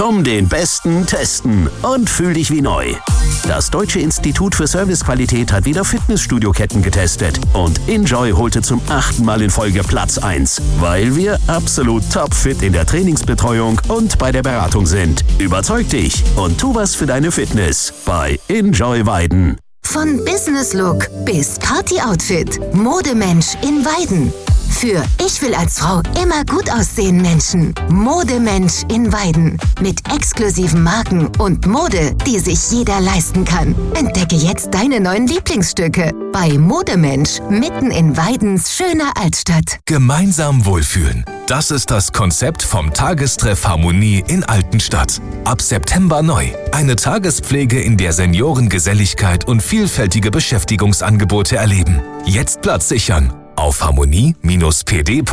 Komm den Besten testen und fühl dich wie neu. Das Deutsche Institut für Servicequalität hat wieder Fitnessstudio-Ketten getestet und Enjoy holte zum 8. Mal in Folge Platz 1, weil wir absolut topfit in der Trainingsbetreuung und bei der Beratung sind. Überzeug dich und tu was für deine Fitness bei Enjoy Weiden. Von Business Look bis Party Outfit, Modemensch in Weiden. Für Ich will als Frau immer gut aussehen Menschen. Modemensch in Weiden. Mit exklusiven Marken und Mode, die sich jeder leisten kann. Entdecke jetzt deine neuen Lieblingsstücke bei Modemensch mitten in Weidens schöner Altstadt. Gemeinsam wohlfühlen. Das ist das Konzept vom Tagestreff Harmonie in Altenstadt. Ab September neu. Eine Tagespflege, in der Senioren Geselligkeit und vielfältige Beschäftigungsangebote erleben. Jetzt Platz sichern. Auf harmonie-pd.de.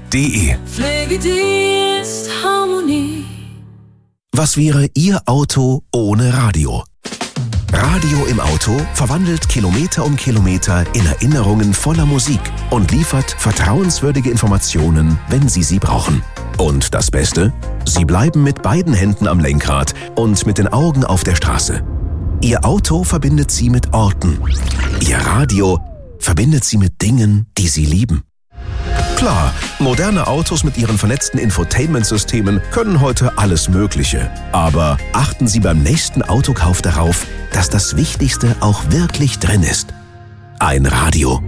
Pflegedienst Harmonie. Was wäre Ihr Auto ohne Radio? Radio im Auto verwandelt Kilometer um Kilometer in Erinnerungen voller Musik und liefert vertrauenswürdige Informationen, wenn Sie sie brauchen. Und das Beste? Sie bleiben mit beiden Händen am Lenkrad und mit den Augen auf der Straße. Ihr Auto verbindet Sie mit Orten. Ihr Radio verbindet Sie mit Dingen, die Sie lieben. Klar, moderne Autos mit ihren vernetzten Infotainment-Systemen können heute alles Mögliche. Aber achten Sie beim nächsten Autokauf darauf, dass das Wichtigste auch wirklich drin ist. Ein Radio.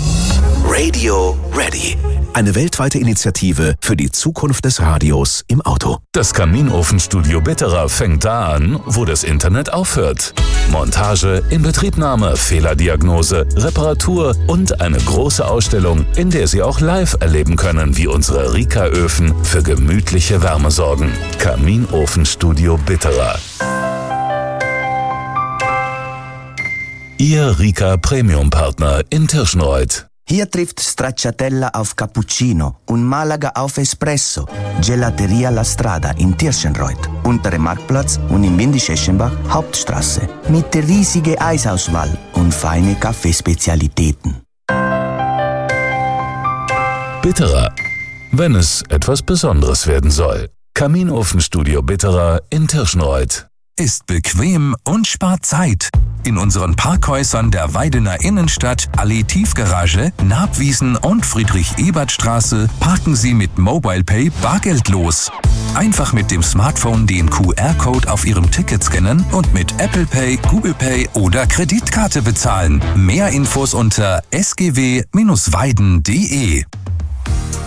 Radio Ready. Eine weltweite Initiative für die Zukunft des Radios im Auto. Das Kaminofenstudio Bitterer fängt da an, wo das Internet aufhört. Montage, Inbetriebnahme, Fehlerdiagnose, Reparatur und eine große Ausstellung, in der Sie auch live erleben können, wie unsere Rika-Öfen für gemütliche Wärme sorgen. Kaminofenstudio Bitterer. Ihr Rika Premium-Partner in Tirschenreuth. Hier trifft Stracciatella auf Cappuccino und Malaga auf Espresso. Gelateria La Strada in Tirschenreuth, untere Marktplatz und in Windischeschenbach Hauptstraße. Mit der riesigen Eisauswahl und feine Kaffeespezialitäten. Bitterer, wenn es etwas Besonderes werden soll. Kaminofenstudio Bitterer in Tirschenreuth. Ist bequem und spart Zeit. In unseren Parkhäusern der Weidener Innenstadt, Allee Tiefgarage, Nabwiesen und Friedrich-Ebert-Straße parken Sie mit MobilePay bargeldlos. Einfach mit dem Smartphone den QR-Code auf Ihrem Ticket scannen und mit Apple Pay, Google Pay oder Kreditkarte bezahlen. Mehr Infos unter sgw-weiden.de.